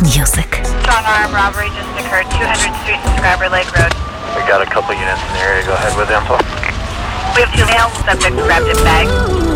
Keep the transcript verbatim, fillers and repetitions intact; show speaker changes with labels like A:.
A: music.
B: Strong arm robbery just occurred, two hundredth Street and Scriber Lake Road.
C: We got a couple units in the area. Go ahead with info.
B: We have two male subjects grabbed in bag.